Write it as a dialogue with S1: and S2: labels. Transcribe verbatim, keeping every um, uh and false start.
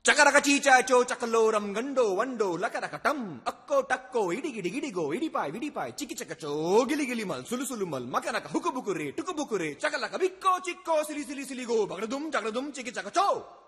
S1: ಚಕರಕ ಚೀಚಾಚೋ ಚಕಲೋರಂ ಗಂಡೋ ವಂಡೋ ಲಕರಕ ಟಂ ಅಕ್ಕೋ ಟಕ್ಕೋ ಇಡಿಗಿಡಿ ಗಿಡಿಗೋ ಇಡಿಪಾಯ್ ವಿಡಿಪಾಯ್ ಚಿಕ್ಕಿ ಚಕಚೋ ಗಿಲಿ ಗಿಲಿ ಮಲ್ ಸುಲು ಸುಲು ಮಲ್ ಮಕನಕ ಹುಕುಬುಕುರೆ ಟುಕುಬುಕುರೆ ಚಕಲಕ ಬಿಕ್ಕೋ ಚಿಕ್ಕೋ ಸಿಲಿ ಸಿಲಿ ಸಿಲಿಗೋ ಬಗಡದುಂ ಚಗಡದುಂ ಚಿಕ್ಕಿ ಚಕಚೋ.